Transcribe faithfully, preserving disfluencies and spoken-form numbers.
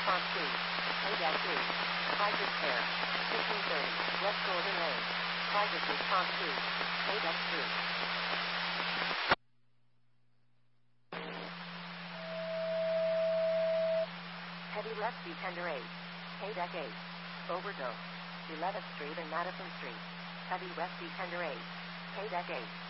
response two. A-two. Tigers Fair. fifteen thirty. West Golden Lane. Tigers response two. A-three. Heavy rescue tender eight. K-Deck eight. Overdose. eleventh Street and Madison Street. Heavy rescue tender eight. K-Deck eight.